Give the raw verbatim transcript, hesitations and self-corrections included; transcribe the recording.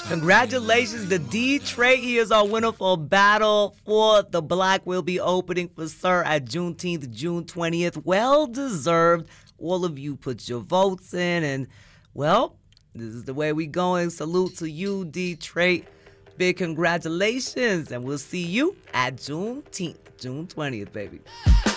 Congratulations, the D-Trey. He is our winner for Battle for the Black. Will be opening for Sir at Juneteenth, June twentieth. Well deserved. All of you put your votes in, and, well, this is the way we going. Salute to you, D-Trey. Big congratulations, and we'll see you at Juneteenth, June twentieth, baby.